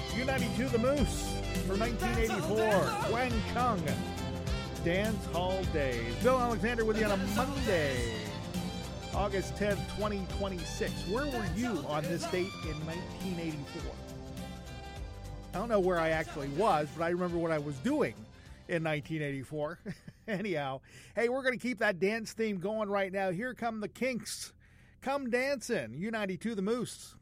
U92 The Moose for 1984. Wang Kung. Dance Hall Days. Bill Alexander with you on a Monday, August 10th, 2026. Where were you on this date in 1984? I don't know where I actually was, but I remember what I was doing in 1984. Anyhow, hey, we're going to keep that dance theme going right now. Here come the Kinks. Come dancing. U92 The Moose.